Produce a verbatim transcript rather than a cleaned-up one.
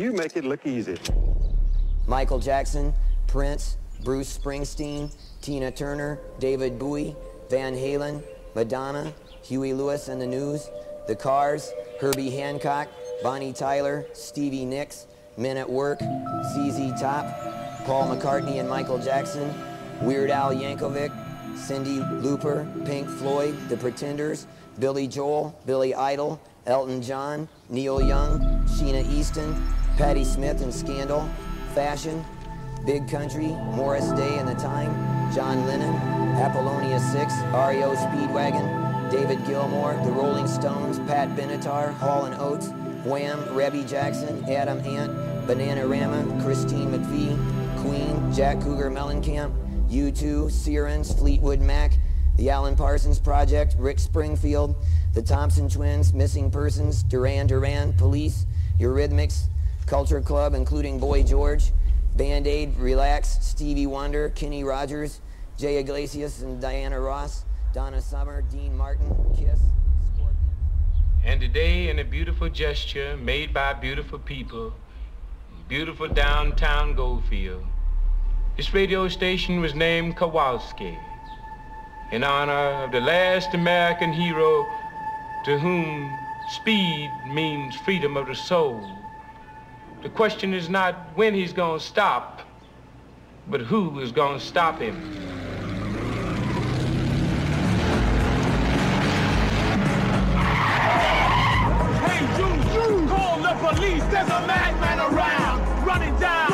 You make it look easy. Michael Jackson, Prince, Bruce Springsteen, Tina Turner, David Bowie, Van Halen, Madonna, Huey Lewis and the News, The Cars, Herbie Hancock, Bonnie Tyler, Stevie Nicks, Men at Work, Z Z Top, Paul McCartney and Michael Jackson, Weird Al Yankovic, Cyndi Lauper, Pink Floyd, The Pretenders, Billy Joel, Billy Idol, Elton John, Neil Young, Sheena Easton, Patti Smith and Scandal, Fashion, Big Country, Morris Day and the Time, John Lennon, Apollonia six, R E O Speedwagon, David Gilmour, The Rolling Stones, Pat Benatar, Hall and Oates, Wham, Rebby Jackson, Adam Ant, Bananarama, Christine McVie, Queen, Jack Cougar Mellencamp, U two, Searens, Fleetwood Mac, The Alan Parsons Project, Rick Springfield, The Thompson Twins, Missing Persons, Duran Duran, Police, Eurythmics, Culture Club, including Boy George, Band-Aid, Relax, Stevie Wonder, Kenny Rogers, Jay Iglesias and Diana Ross, Donna Summer, Dean Martin, Kiss, Scorpions. And today, in a beautiful gesture made by beautiful people, beautiful downtown Goldfield, this radio station was named Kowalski in honor of the last American hero to whom speed means freedom of the soul. The question is not when he's gonna stop, but who is gonna stop him. Hey, you, you, call the police, there's a madman around, running down